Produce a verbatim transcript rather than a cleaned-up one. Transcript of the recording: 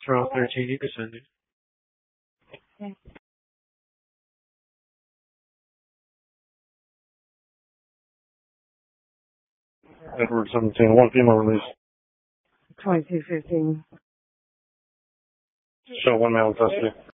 Toronto thirteen, you can send it. Okay. Edward seventeen, one female release. twenty-two fifteen. Show one male in custody.